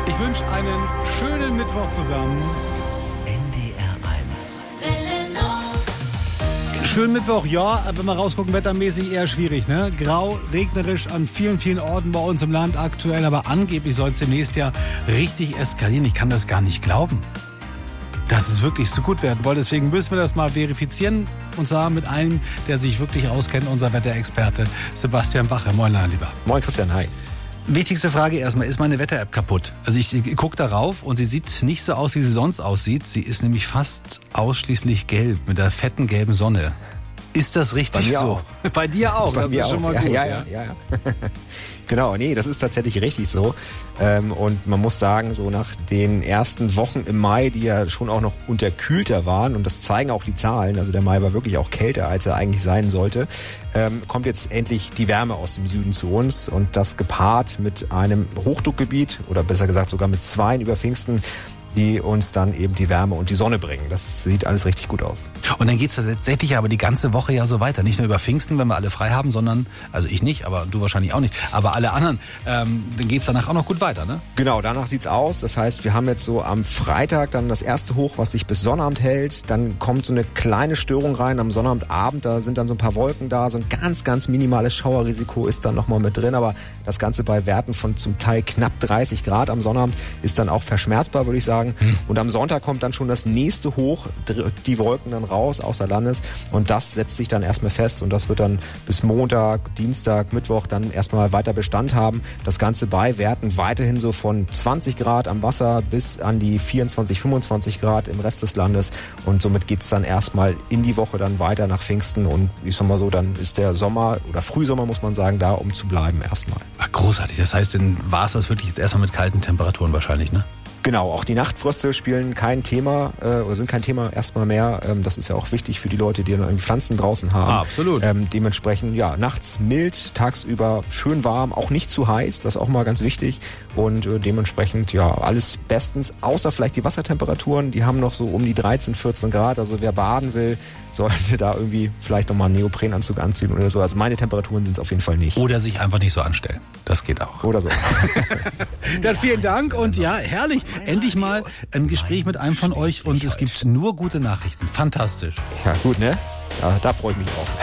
Ich wünsche einen schönen Mittwoch zusammen. NDR 1. Schönen Mittwoch, ja, wenn wir rausgucken, wettermäßig eher schwierig, ne? Grau, regnerisch an vielen, vielen Orten bei uns im Land aktuell, aber angeblich soll es demnächst ja richtig eskalieren. Ich kann das gar nicht glauben, dass es wirklich so gut werden soll. Deswegen müssen wir das mal verifizieren, und zwar mit einem, der sich wirklich auskennt, unser Wetterexperte Sebastian Bache. Moin, lieber. Moin, Christian, hi. Wichtigste Frage erstmal, ist meine Wetter-App kaputt? Also ich gucke darauf und sie sieht nicht so aus, wie sie sonst aussieht. Sie ist nämlich fast ausschließlich gelb, mit der fetten gelben Sonne. Ist das richtig so? Auch. Bei dir auch? Bei das mir ist schon auch. mal gut. Ja. Genau, nee, das ist tatsächlich richtig so. Und man muss sagen, so nach den ersten Wochen im Mai, die ja schon auch noch unterkühlter waren, und das zeigen auch die Zahlen, also der Mai war wirklich auch kälter, als er eigentlich sein sollte, kommt jetzt endlich die Wärme aus dem Süden zu uns, und das gepaart mit einem Hochdruckgebiet, oder besser gesagt sogar mit 2 über Pfingsten, die uns dann eben die Wärme und die Sonne bringen. Das sieht alles richtig gut aus. Und dann geht's tatsächlich aber die ganze Woche ja so weiter. Nicht nur über Pfingsten, wenn wir alle frei haben, sondern, also ich nicht, aber du wahrscheinlich auch nicht, aber alle anderen. Dann geht's danach auch noch gut weiter, ne? Genau, danach sieht's aus. Das heißt, wir haben jetzt so am Freitag dann das erste Hoch, was sich bis Sonnabend hält. Dann kommt so eine kleine Störung rein am Sonnabendabend. Da sind dann so ein paar Wolken da. So ein ganz, ganz minimales Schauerrisiko ist dann nochmal mit drin. Aber das Ganze bei Werten von zum Teil knapp 30 Grad am Sonnabend ist dann auch verschmerzbar, würde ich sagen. Und am Sonntag kommt dann schon das nächste Hoch, die Wolken dann raus außer Landes, und das setzt sich dann erstmal fest, und das wird dann bis Montag, Dienstag, Mittwoch dann erstmal weiter Bestand haben. Das Ganze bei Werten weiterhin so von 20 Grad am Wasser bis an die 24, 25 Grad im Rest des Landes, und somit geht's dann erstmal in die Woche dann weiter nach Pfingsten, und ich sag mal so, dann ist der Sommer oder Frühsommer, muss man sagen, da, um zu bleiben erstmal. Ach, großartig. Das heißt, dann war es das wirklich jetzt erstmal mit kalten Temperaturen wahrscheinlich, ne? Genau, auch die Nachtfröste spielen kein Thema oder sind kein Thema erstmal mehr. Das ist ja auch wichtig für die Leute, die dann Pflanzen draußen haben. Absolut. Dementsprechend, ja, nachts mild, tagsüber schön warm, auch nicht zu heiß, das ist auch mal ganz wichtig. Und dementsprechend, ja, alles bestens, außer vielleicht die Wassertemperaturen, die haben noch so um die 13, 14 Grad. Also wer baden will, sollte da irgendwie vielleicht nochmal einen Neoprenanzug anziehen oder so. Also meine Temperaturen sind es auf jeden Fall nicht. Oder sich einfach nicht so anstellen. Das geht auch. Oder so. Dann vielen Dank, und ja, herrlich. Endlich mal ein Gespräch mit einem von euch, und es gibt nur gute Nachrichten. Fantastisch. Ja, gut, ne? Ja, da freue ich mich auch.